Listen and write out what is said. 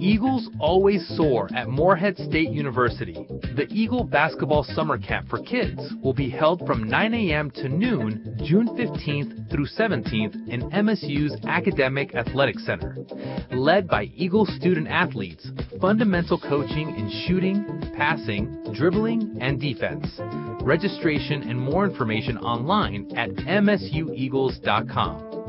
Eagles always soar at Morehead State University. The Eagle Basketball Summer Camp for Kids will be held from 9 a.m. to noon, June 15th through 17th in MSU's Academic Athletic Center. Led by Eagle student athletes, fundamental coaching in shooting, passing, dribbling, and defense. Registration and more information online at msueagles.com.